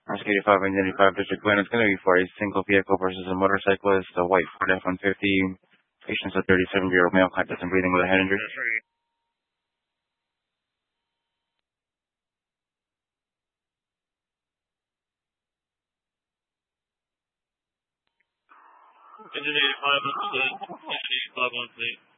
Oscar 85 identified District Plan. It's going to be for a single vehicle versus a motorcyclist, a white Ford F-150. Patient's a 37-year-old male, conscious and breathing with a head injury. That's right. Engine 85 on state. Engine 85 on state.